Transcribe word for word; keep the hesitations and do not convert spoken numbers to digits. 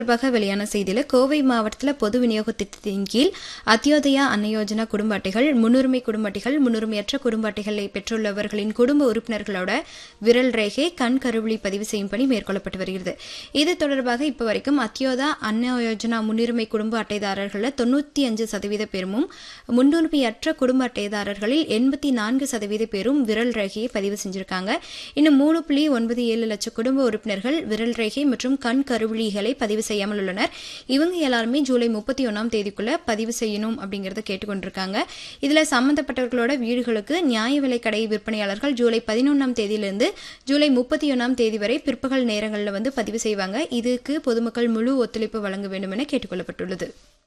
தொடர்பாக வெளியான செய்தியில் கோவை மாவட்டத்தில் பொது விநியோக திட்டத்தின் கீழ் அத்தியோதயா அன்ன யோஜனா குடும்ப அட்டைகள், முன்னுரிமை குடும்ப அட்டைகள், முன்னுரிமையற்ற குடும்ப அட்டைகளை பெற்றுள்ளவர்களின் குடும்ப உறுப்பினர்களோட விரல் ரேகை, கண் கருவிழி பதிவு செய்யும் பணி மேற்கொள்ளப்பட்டு வருகிறது. இது தொடர்பாக இப்போ வரைக்கும் அத்தியோதா அன்ன யோஜனா முன்னுரிமை குடும்ப அட்டைதாரர்களில் தொண்ணூற்றி அஞ்சு சதவீத பேரும், முன்னுரிமையற்ற குடும்ப அட்டைதாரர்களில் எண்பத்தி நான்கு சதவீத பேரும் விரல் ரேகையை பதிவு செஞ்சிருக்காங்க. இன்னும் மூணு புள்ளி ஒன்பது ஏழு லட்சம் குடும்ப உறுப்பினர்கள் விரல் ரேகை மற்றும் கண் கருவிழிகளை பதிவு செய்யாமல் உள்ளனர். இவங்க எல்லாருமே ஜூலை முப்பத்தி ஒன்னாம் தேதிக்குள்ள பதிவு செய்யணும் அப்படிங்கறத கேட்டுக்கொண்டிருக்காங்க. இதுல சம்பந்தப்பட்டவர்களோட வீடுகளுக்கு நியாய விலை கடை விற்பனையாளர்கள் ஜூலை பதினொன்னாம் தேதியிலிருந்து ஜூலை முப்பத்தி ஒன்னாம் தேதி வரை பிற்பகல் நேரங்களில் வந்து பதிவு செய்வாங்க. இதுக்கு பொதுமக்கள் முழு ஒத்துழைப்பு வழங்க வேண்டும் என கேட்டுக்கொள்ளப்பட்டுள்ளது.